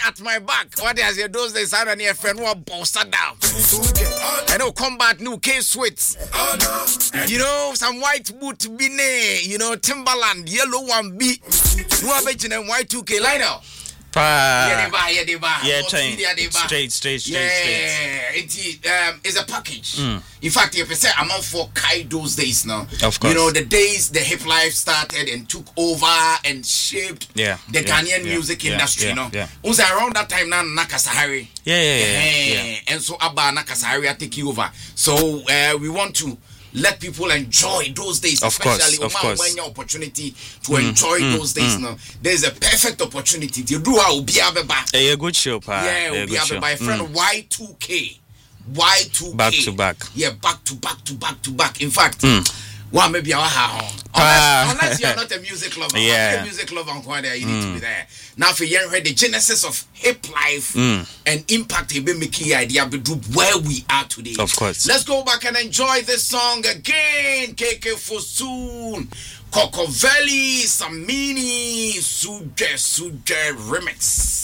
at my back. What is your those days? I don't hear friend who bossa down. And no combat new K-Sweats. You know, some white boot bine, you know, Timberland, yellow one B. No average and Y2K Lionel. Yeah, straight. It's a package. In fact, if I say I'm out for Kai those days now, of course. You know, the days the hip life started and took over and shaped the Ghanaian music industry, you know. Also around that time now, Nakasahari. And so Abba Nakasahari are taking over. So we want to let people enjoy those days, especially when your opportunity to enjoy those days now. There's a perfect opportunity to do a good show, my friend Y2K. Back to back. Yeah, back to back. In fact, well, maybe unless you're not a music lover. If you're a music lover, you need to be there. Now, for you heard the genesis of hip life and impact, he be making idea where we are today. Of course. Let's go back and enjoy this song again. KK Fosun, Coco Valley, Samini, Suje remix.